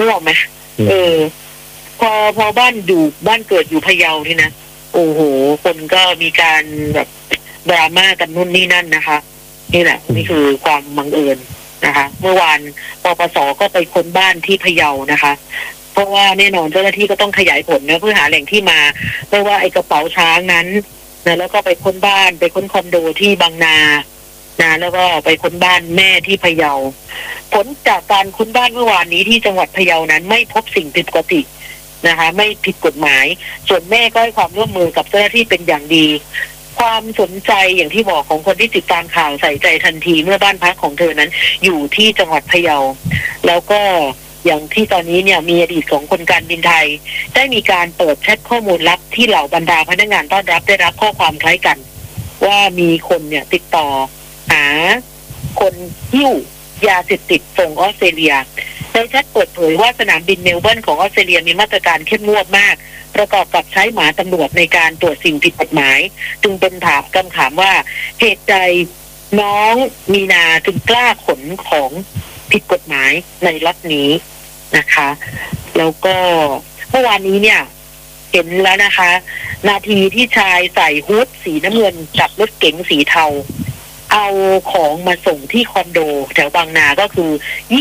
รู้ไหมพอบ้านเกิดอยู่พะเยานี่นะโอ้โหคนก็มีการแบบดราม่ากันนู่นนี่นั่นนะคะนี่แหละนี่คือความบังเอิญนะคะเมื่อวานปปสก็ไปค้นบ้านที่พะเยานะคะเพราะว่าแน่นอนเจ้าหน้าที่ก็ต้องขยายผลนะเพื่อหาแหล่งที่มาไม่ว่าไอ้กระเป๋าช้างนั้นนะแล้วก็ไปค้นบ้านไปค้นคอนโดที่บางนานะแล้วก็ไปค้นบ้านแม่ที่พะเยาผลจากการค้นบ้านเมื่อวานนี้ที่จังหวัดพะเยานั้นไม่พบสิ่งผิดปกตินะคะไม่ผิดกฎหมายส่วนแม่ก็ให้ความร่วมมือกับเจ้าหน้าที่เป็นอย่างดีความสนใจอย่างที่บอกของคนที่ติดตามข่าวใส่ใจทันทีเมื่อบ้านพักของเธอนั้นอยู่ที่จังหวัดพะเยาแล้วก็อย่างที่ตอนนี้เนี่ยมีอดีตของคนการบินไทยได้มีการเปิดแชทข้อมูลลับที่เหล่าบรรดาพนักงานต้อนรับได้รับข้อความคล้ายกันว่ามีคนเนี่ยติดต่อหาคนหิ้วยาเสพติดส่งออสเตรเลียในแชทเปิดเผยว่าสนามบินเมลเบิร์นของออสเตรเลียมีมาตรการเข้มงวดมากประกอบกับใช้หมาตำรวจในการตรวจสิ่งผิดกฎหมายจึงเป็นคำถามว่าเหตุใดน้องมีนาจึงกล้าขนของผิดกฎหมายในรัฐนี้นะคะแล้วก็เมื่อวานนี้เนี่ยเห็นแล้วนะคะนาทีที่ชายใส่ฮู้ดสีน้ำเงินกับรถเก๋งสีเทาเอาของมาส่งที่คอนโดแถวบางนาก็คือ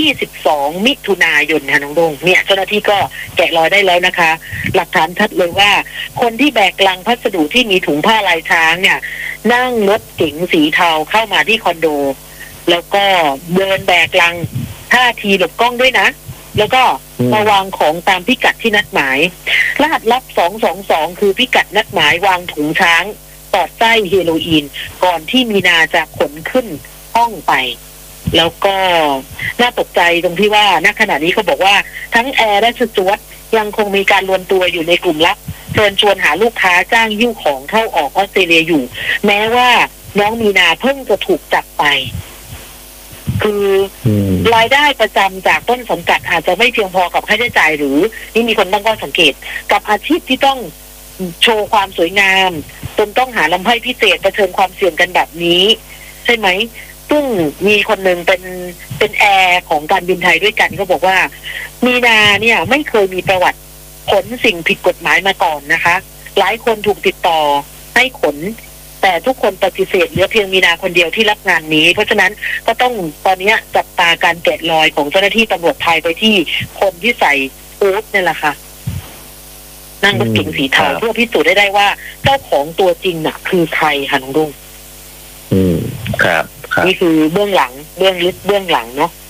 22มิถุนายนค่ะน้องดงเนี่ยเจ้าหน้าที่ก็แกะรอยได้แล้วนะคะหลักฐานชัดเลยว่าคนที่แบกลังพัสดุที่มีถุงผ้าลายช้างเนี่ยนั่งรถเก๋งสีเทาเข้ามาที่คอนโดแล้วก็เดินแบกลังท่าทีหลบกล้องด้วยนะแล้วก็มาวางของตามพิกัดที่นัดหมายรหัสลับ222คือพิกัดนัดหมายวางถุงช้างสอดไส้เฮโรอีนก่อนที่มีนาจะขนขึ้นห้องไปแล้วก็น่าตกใจตรงที่ว่าณขณะนี้เขาบอกว่าทั้งแอร์และสจ๊วตยังคงมีการรวมตัวอยู่ในกลุ่มลับเชิญชวนหาลูกค้าจ้างหิ้วของเข้าออกออสเตรเลียอยู่แม้ว่าน้องมีนาเพิ่งจะถูกจับไปคือรายได้ประจำจากต้นสังกัดอาจจะไม่เพียงพอกับค่าใช้จ่ายหรือนี่มีคนตั้งข้อสังเกตกับอาชีพที่ต้องโชว์ความสวยงามจนต้องหาลำไส้พิเศษเผชิญความเสี่ยงกันแบบนี้ใช่ไหมซึ่งมีคนหนึ่งเป็นแอร์ของการบินไทยด้วยกันก็บอกว่ามีนาเนี่ยไม่เคยมีประวัติขนสิ่งผิดกฎหมายมาก่อนนะคะหลายคนถูกติดต่อให้ขนแต่ทุกคนปฏิเสธเหลือเพียงมีนาคนเดียวที่รับงานนี้เพราะฉะนั้นก็ต้องตอนนี้จับตาการแกะรอยของเจ้าหน้าที่ตำรวจไทยไปที่คนที่ใส่ฮู้ดนี่แหละค่ะนั่งรถเก๋งสีเทาเพื่อพิสูจน์ได้ว่าเจ้าของตัวจริงน่ะคือใครคะน้องดุ้งครับนี่คือเบื้องหลังเบื้องลึกเบื้องหลังเนาะ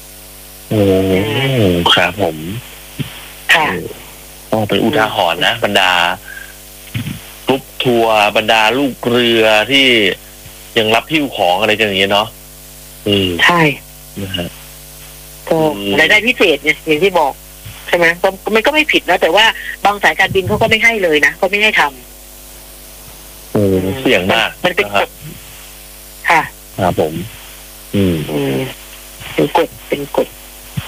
ครับผมค่ะต้องเป็นอุทาหรณ์นะบรรดารุ๊ปทัวร์บรรดาลูกเรือที่ยังรับหิ้วของอะไรอย่างเงี้ยเนาะใช่นะฮะก็รายได้พิเศษเนี่ยอย่างที่บอกใช่ไหมมันก็ไม่ผิดนะแต่ว่าบางสายการบินเขาก็ไม่ให้เลยนะเขาไม่ให้ทำเสี่ยงมากมันเป็นกฎค่ะครับผมเป็นกฎ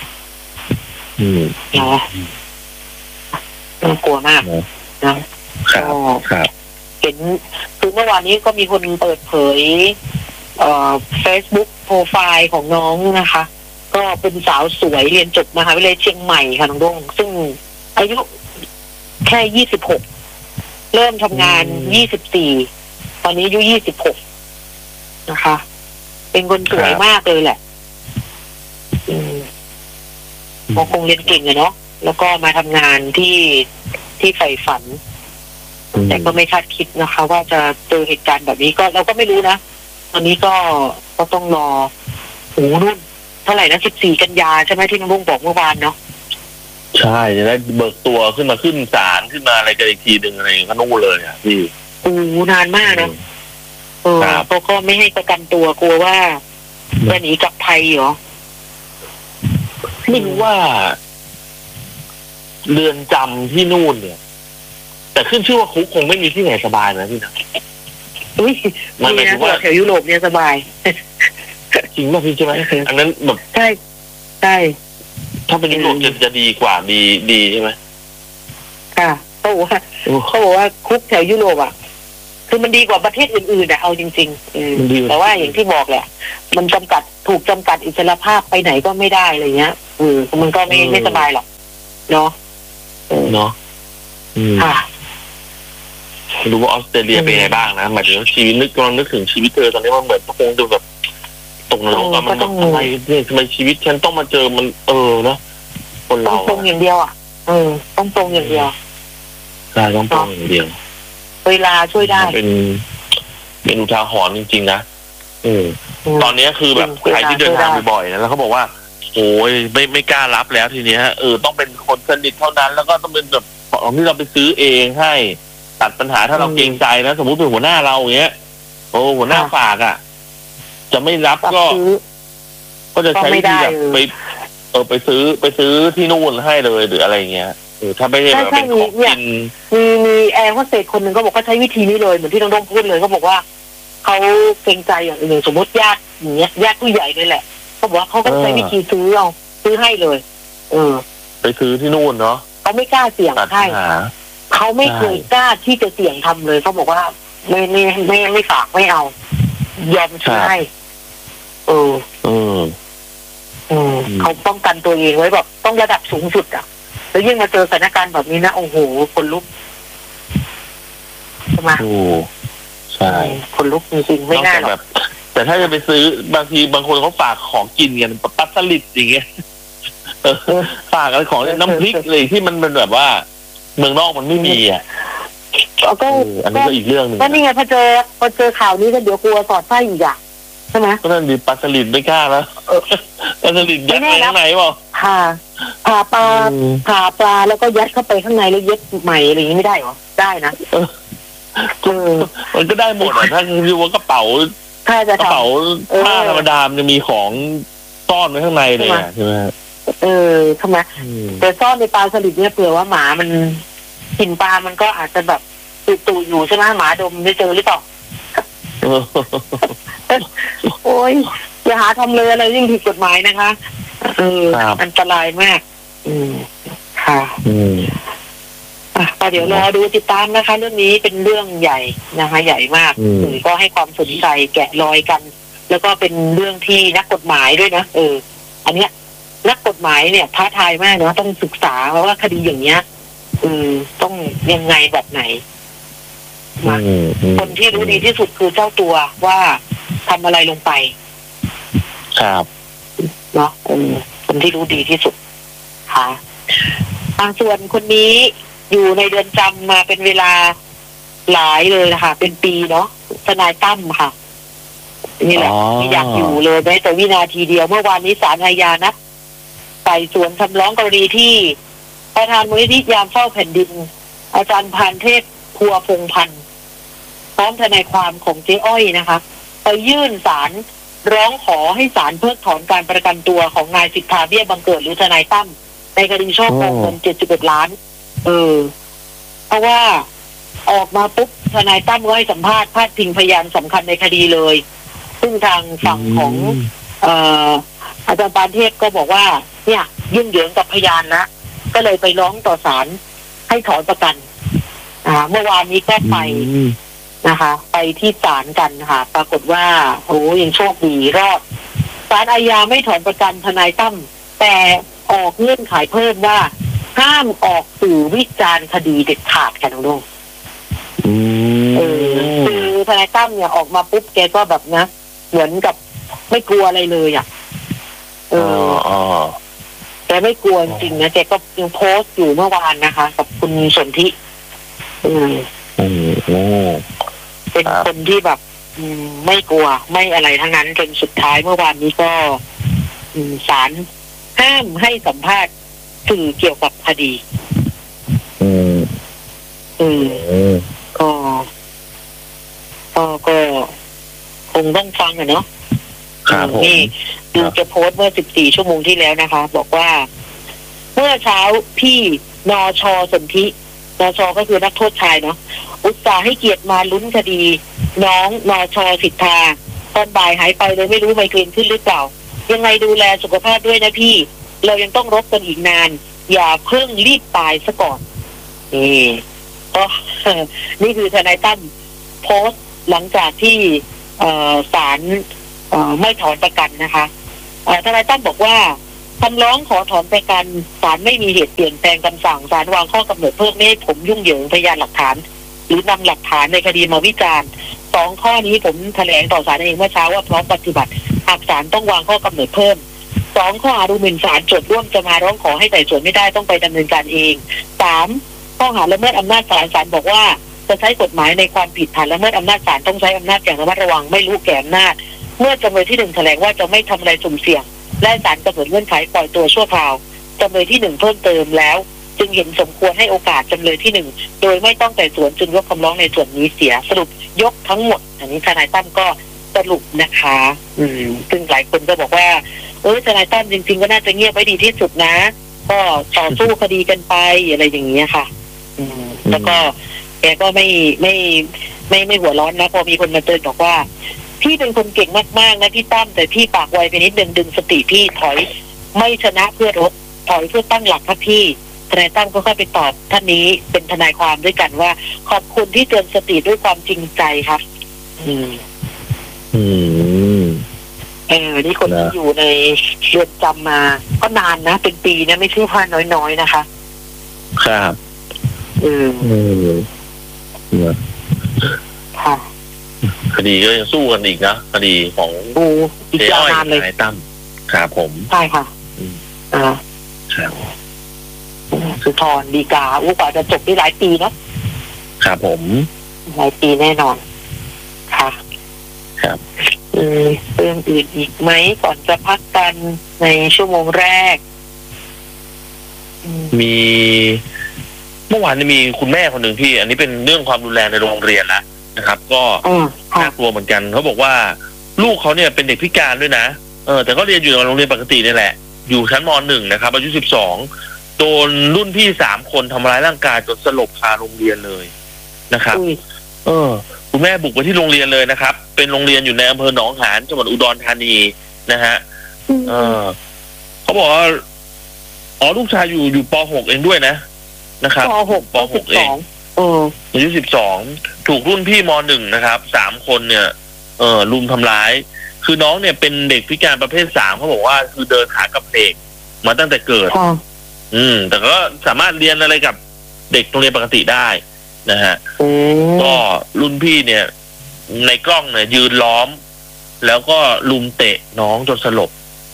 เนาะน่ากลัวมากนะครับเห็นคือเมื่อวานนี้ก็มีคนเปิดเผยFacebook โปรไฟล์ของน้องนะคะก็เป็นสาวสวยเรียนจบมหาวิทยาลัยเชียงใหม่ค่ะน้องดงซึ่งอายุแค่26เริ่มทำงาน24ตอนนี้อายุ26นะคะเป็นคนสวยมากเลยแหละคงเรียนเก่งอะเนาะแล้วก็มาทำงานที่ใฝ่ฝันแต่ก็ไม่คาดคิดนะคะว่าจะเจอเหตุการณ์แบบนี้ก็เราก็ไม่รู้นะตอนนี้ก็ต้องรอนู่นเท่าไหร่นะ14กันยาใช่ไหมที่น้องลุงบอกเมื่อวานเนาะใช่จะได้เบิกตัวขึ้นศาลขึ้นมาอะไรกันอีกทีหนึ่งอะไรก็นู่นเลยอ่ะพี่นานมากนะเขาก็ไม่ให้ประกันตัวกลัวว่าจะหนีกลับไทยเหรอไม่รู้ว่าเรือนจำที่นู่นเนี่ยแต่ขึ้นชื่อว่าคุกคงไม่มีที่ไหนสบายนะพี่นะมันหมายถึงว่าแถวยุโรปเนี่ยสบายจริงป่ะพี่ใช่ไหมอันนั้นแบบใช่ถ้าเป็นยุโรปจะดีกว่าดีใช่ไหมค่ะเขาบอกว่าคุกแถวยุโรปอ่ะคือมันดีกว่าประเทศอื่นๆนะเอาจริงๆแต่ว่าอย่างที่บอกแหละมันถูกจำกัดอิสรภาพไปไหนก็ไม่ได้อะไรเงี้ยมันก็ไม่สบายหรอกเนาะเนาะค่ะรู้ว่าออสเตรเลียเป็นไงบ้างนะหมายถึงชีวิตกำลังนึกถึงชีวิตเธอตอนนี้มันเหมือนคงจะแบบตกนรกอะมันอะไรเนี่ยทำไมชีวิตฉันต้องมาเจอมันเนาะคนเราตรงอย่างเดียวอ่ะต้องตรงอย่างเดียวใช่ต้องตรงอย่างเดียวเวลาช่วยได้เป็นอุทาหรณ์จริงๆนะตอนนี้คือแบบใครที่เดินทางบ่อยๆนะแล้วเขาบอกว่าโอ้ยไม่กล้ารับแล้วทีเนี้ยต้องเป็นคนสนิทเท่านั้นแล้วก็ต้องเป็นแบบของที่เราไปซื้อเองให้ตัดปัญหาถ้าเราเกรงใจนะสมมุติเป็นหัวหน้าเราอย่างเงี้ยหัวหน้าฝากอ่ะจะไม่รับก็จะใช้วิธีแบบไปซื้อที่นู่นให้เลยหรืออะไรเงี้ยถ้าไม่ได้แบบเป็นของกินมีแอร์โฮสเตสคนหนึ่งก็บอกเขาใช้วิธีนี้เลยเหมือนที่น้องพูดเลยเขาบอกว่าเขาเกรงใจอย่างอื่นสมมติญาติอย่างเงี้ยญาติผู้ใหญ่เลยแหละเขาบอกว่าเขาก็ใช้วิธีซื้อให้เลยไปซื้อที่นู่นเนาะเขาไม่กล้าเสี่ยงให้เขาไม่เคยกล้าที่จะเสี่ยงทำเลยเขาบอกว่าไม่ฝากไม่เอายอมซื้อให้เขาป้องกันตัวเองไว้แบบต้องระดับสูงสุดอ่ะแล้วยิ่งมาเจอสถานการณ์แบบนี้นะโอ้โหคนลุกใช่ไหมใช่คนลุกจริงๆไม่น่าหรอกแต่ถ้าจะไปซื้อบางทีบางคนเขาฝากของกินกันปลาสลิดอย่างเงี้ยฝากอะไรของน้ำพริกเลยที่มันเป็นแบบว่าเมืองนอกมันไม่มีอ่ะก็อันนี้ก็อีกเรื่องนึงก็นี่ไงพอเจอข่าวนี้ก็เดี๋ยวกลัวสอดไส้อีกอ่ะใช่ไหมก็นั่นดิปลาสลิดไม่กล้าแล้วปลาสลิดยัดไปข้างในเปล่าผ่าปลาแล้วก็ยัดเข้าไปข้างในแล้วเย็บใหม่อะไรอย่างนี้ไม่ได้หรอได้นะมันก็ได้หมดอ่ะถ้าคือว่ากระเป๋าผ้าธรรมดาจะมีของซ่อนไว้ข้างในเลยใช่ไหมทำไมแต่ซ่อนในปลาสลิดเนี่ยเผื่อว่าหมามันกินปลามันก็อาจจะแบบตุ่อยู่ใช่ไหมหมาดมไม่เจอหรือเปล่าโอ้ยอย่าหาทำเลยอะไรยิ่งผิดกฎหมายนะคะอันตรายมากค่ะเดี๋ยวรอดูติดตามนะคะเรื่องนี้เป็นเรื่องใหญ่นะคะใหญ่มากก็ให้ความสนใจแกะรอยกันแล้วก็เป็นเรื่องที่นักกฎหมายด้วยนะอันเนี้ยนักกฎหมายเนี่ยท้าทายมากเนาะต้องศึกษาว่าคดีอย่างเนี้ยต้องยังไงแบบไหนคนที่รู้ดีที่สุดคือเจ้าตัวว่าทำอะไรลงไปครับเนาะคนที่รู้ดีที่สุดค่ะส่วนคนนี้อยู่ในเรือนจำมาเป็นเวลาหลายเลยนะคะเป็นปีเนาะทนายตั้มค่ะนี่แหละไม่อยากอยู่เลยแม้แต่วินาทีเดียวเมื่อวานนี้ศาลอาญานัดไต่สวนคำร้องกรณีที่ประธานมูลนิธิยามเฝ้าแผ่นดินอาจารย์พานเทพพัวพงพันธ์พร้อมทนายความของเจ๊อ้อยนะคะไปยื่นศาลร้องขอให้ศาลเพิกถอนการประกันตัวของนายสิทธาเบี้ยบังเกิดหรือทนายตั้มในคดีช่อโกงเงิน71 ล้านเพราะว่าออกมาปุ๊บทนายตั้มก็ให้สัมภาษณ์พาดพิงพยานสำคัญในคดีเลยซึ่งทางฝั่งของอาจารย์ปานเทพก็บอกว่าเนี่ยยุ่งเหยิงกับพยานนะก็เลยไปร้องต่อศาลให้ถอนประกันเมื่อวานนี้ก็ไปนะคะไปที่ศาลกันค่ะปรากฏว่าโอ้ยังโชคดีรอดศาลอาญาไม่ถอนประกันทนายตั้มแต่ออกเงื่อนไขเพิ่มว่าห้ามออกสื่อวิจารณ์คดีเด็ดขาดกันน้องคือทนายตั้มเนี่ยออกมาปุ๊บแกก็แบบนะเหมือนกับไม่กลัวอะไรเลยอ่ะแกไม่กลัวจริงนะแกก็ยังโพสต์อยู่เมื่อวานนะคะกับคุณสนธิเป็นคนที่แบบไม่กลัวไม่อะไรทั้งนั้นจนสุดท้ายเมื่อวานนี้ก็ศาลห้ามให้สัมภาษณ์สื่อเกี่ยวกับคดีก็คงต้องฟังอะเนาะนี่ดูจะโพสต์เมื่อ14 ชั่วโมงที่แล้วนะคะบอกว่าเมื่อเช้าพี่นช.สนธินช.ก็คือนักโทษชายเนาะอุตส่าห์ให้เกียรติมาลุ้นคดีน้องนช.สิทธาตอนบ่ายหายไปเลยไม่รู้ไมเกรนขึ้นหรือเปล่ายังไงดูแลสุขภาพด้วยนะพี่เรายังต้องรบกันอีกนานอย่าเพิ่งรีบตายซะก่อนก็นี่คือทนายตั้มโพสต์หลังจากที่ศาลไม่ถอนประกันนะคะทนายตั้มบอกว่าคำร้องขอถอนประกันศาลไม่มีเหตุเปลี่ยนแปลงคำสั่งศาลวางข้อกำหนดเพิ่มไม่ให้ผมยุ่งเหยิงพยานหลักฐาน หรือนำหลักฐานในคดีมาวิจารณ์2 ข้อนี้ผมแถลงต่อศาลเองเมื่อเช้าว่าพร้อมปฏิบัติหากศาลต้องวางข้อกำหนดเพิ่ม2 ข้อหาดูหมิ่นศาลโจทย์ร่วมจะมาร้องขอให้ไต่สวนไม่ได้ต้องไปดำเนินการเอง3 ข้อหาละเมิดอำนาจศาลศาลบอกว่าจะใช้กฎหมายในความผิดฐานละเมิดอำนาจศาลต้องใช้อำนาจอย่างระมัดระวังไม่รู้แก่อำนาจเมื่อจำเลยที่1แถลงว่าจะไม่ทำอะไรสุ่มเสี่ยงและศาลกำหนดเงื่อนไขปล่อยตัวชั่วคราวจำเลยที่1เพิ่มเติมแล้วจึงเห็นสมควรให้โอกาสจำเลยที่1โดยไม่ต้องไต่สวนจึงยกคำร้องในส่วนนี้เสียสรุปยกทั้งหมดอันนี้ทนายตั้มก็สรุปนะคะซึ่งหลายคนก็บอกว่าทนายตั้มจริงๆก็น่าจะเงียบไว้ดีที่สุดนะก็ต่อสู้คดีกันไปอะไรอย่างเงี้ยค่ะแล้วก็แกก็ไม่หัวร้อนนะพอมีคนมาเตือนบอกว่าพี่เป็นคนเก่งมากๆนะพี่ตั้มแต่พี่ปากไวไปนิดนึงดึงสติพี่ถอยไม่ชนะเพื่อรบถอยเพื่อตั้งหลักครับพี่ทนายตั้มก็ค่อยไปตอบท่านนี้เป็นทนายความด้วยกันว่าขอบคุณที่เตือนสติด้วยความจริงใจครับนี่คนที่อยู่ในเรือนจำมาก็นานนะเป็นปีนะไม่ใช่ว่าน้อยๆนะคะครับค่ะคดีก็ยังสู้กันอีกนะคดีของอีกยาวนานเลยนายตั้มครับผมใช่ค่ะครับสุธรดีกากว่าจะจบได้หลายปีนะครับผมหลายปีแน่นอนค่ะครับเรื่องอื่นอีกไหมก่อนจะพักกันในชั่วโมงแรกมีเมื่อวานมีคุณแม่คนหนึ่งพี่อันนี้เป็นเรื่องความรุนแรงในโรงเรียนละนะครับก็น่ากลัวเหมือนกันเขาบอกว่าลูกเขาเนี่ยเป็นเด็กพิการด้วยนะแต่ก็เรียนอยู่ในโรงเรียนปกตินี่แหละอยู่ชั้นม.1 นะครับอายุ12โดนรุ่นพี่3 คนทำร้ายร่างกายจนสลบคาโรงเรียนเลยนะครับคุณแม่บุกไปที่โรงเรียนเลยนะครับเป็นโรงเรียนอยู่ในอำเภอหนองหานจังหวัดอุดรธานีนะฮะเขาบอกว่าลูกชายอยู่ป.6 เองด้วยนะครับป.6 เองอายุ12ถูกรุ่นพี่ม.1 นะครับ3 คนเนี่ยรุมทำร้ายคือน้องเนี่ยเป็นเด็กพิการประเภท3เขาบอกว่าคือเดินขากระเพกมาตั้งแต่เกิดแต่ก็สามารถเรียนอะไรกับเด็กโรงเรียนปกติได้นะฮะก็รุ่นพี่เนี่ยในกล้องเนี่ยยืนล้อมแล้วก็ลุมเตะน้องจนสลบ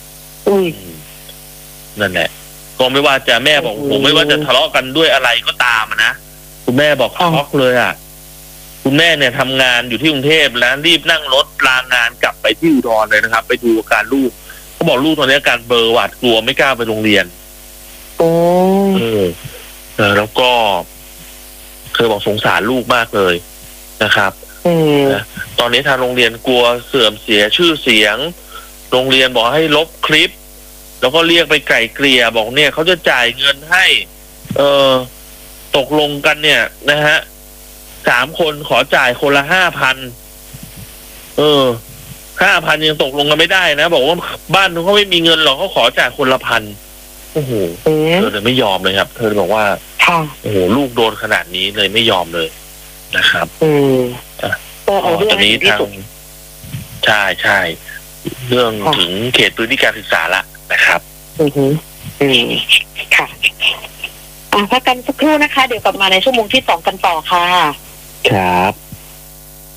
นั่นแหละก็ไม่ว่าจะแม่บอกผมไม่ว่าจะทะเลาะกันด้วยอะไรก็ตามนะคุณแม่บอกช็อกเลยอ่ะคุณแม่เนี่ยทำงานอยู่ที่กรุงเทพแล้วรีบนั่งรถลางานกลับไปที่อุดรเลยนะครับไปดูอาการลูกเขาบอกลูกตอนนี้อาการเบลอหวาดกลัวไม่กล้าไปโรงเรียนแล้วก็เคยบอกสงสารลูกมากเลยนะครับตอนนี้ทางโรงเรียนกลัวเสื่อมเสียชื่อเสียงโรงเรียนบอกให้ลบคลิปแล้วก็เรียกไปไกล่เกลี่ยบอกเนี่ยเขาจะจ่ายเงินให้ตกลงกันเนี่ยนะฮะ3 คนขอจ่ายคนละ 5,000 5,000ยังตกลงกันไม่ได้นะบอกว่าบ้านเขาไม่มีเงินหรอกเขาขอจ่ายคนละ 1,000โอ้โหเธอเลยไม่ยอมเลยครับเธอบอกว่าโอ้โหลูกโดนขนาดนี้เลยไม่ยอมเลยนะครับตอนนี้ทางใช่เรื่องถึงเขตพื้นที่การศึกษาละนะครับค่ะพักกันสักครู่นะคะเดี๋ยวกลับมาในชั่วโมงที่2กันต่อค่ะครับ